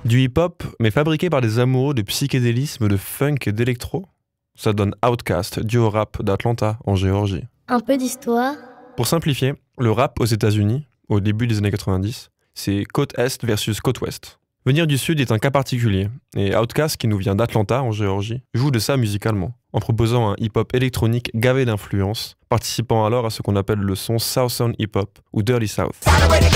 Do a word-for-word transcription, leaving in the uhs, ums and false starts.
Du hip-hop, mais fabriqué par des amoureux de psychédélisme, de funk et d'électro. Ça donne Outkast, duo rap d'Atlanta, en Géorgie. Un peu d'histoire. Pour simplifier, le rap aux États-Unis, au début des années quatre-vingt-dix, c'est côte Est versus côte Ouest. Venir du Sud est un cas particulier, et Outkast, qui nous vient d'Atlanta, en Géorgie, joue de ça musicalement, en proposant un hip-hop électronique gavé d'influences, participant alors à ce qu'on appelle le son Southern Hip-Hop, ou Dirty South.